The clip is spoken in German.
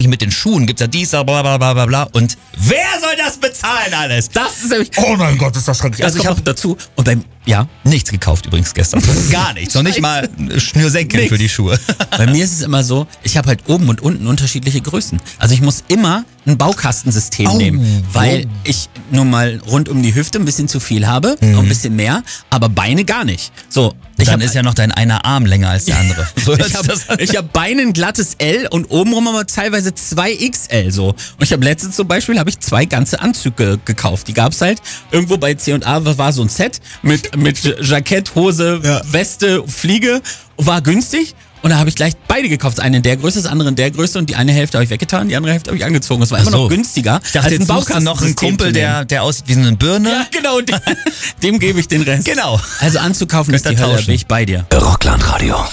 mit den Schuhen gibt's ja dies, bla bla bla bla bla. Und wer soll das bezahlen alles? Das ist nämlich... Oh mein Gott, ist das schrecklich. Also ich habe dazu... Und nichts gekauft übrigens gestern. Gar nichts. Noch nicht mal Schnürsenkel für die Schuhe. Bei mir ist es immer so, ich habe halt oben und unten unterschiedliche Größen. Also ich muss immer ein Baukastensystem nehmen, weil ich nun mal rund um die Hüfte ein bisschen zu viel habe, noch ein bisschen mehr, aber Beine gar nicht. So, Dann ist ja noch dein einer Arm länger als der andere. So ich hab Beine ein glattes L und obenrum aber teilweise 2 XL so. Und ich habe letztens zum Beispiel 2 ganze Anzüge gekauft. Die gab's halt irgendwo bei C&A, war so ein Set mit Jackett, Hose, Weste, Fliege, war günstig. Und da habe ich gleich beide gekauft. Das eine in der Größe, das andere in der Größe und die eine Hälfte habe ich weggetan, die andere Hälfte habe ich angezogen. Das war immer noch günstiger. Ich dachte, jetzt suchst du noch einen Kumpel, der aussieht wie eine Birne. Ja, genau. Dem gebe ich den Rest. Genau. Also Anzug kaufen ist die Hölle, bin ich bei dir. Rockland Radio.